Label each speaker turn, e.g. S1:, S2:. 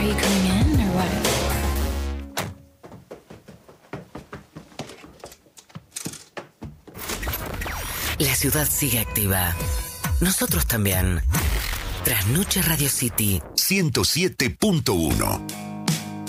S1: you coming in or what?
S2: La ciudad sigue activa. Nosotros también. Trasnoche Radio City
S3: 107.1.